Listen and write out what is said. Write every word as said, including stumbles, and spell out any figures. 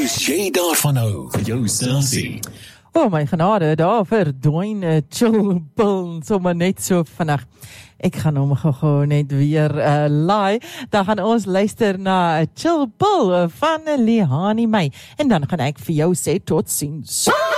is jy daarvan hou vir jou stasie? O oh my genade, daar verdwyn 'n chill pill sommer net so vinnig. Ek gaan hom gou net weer uh, laai. Dan gaan ons luister na 'n chill pill van Lihani May. En dan gaan ek vir jou sê tot ziens.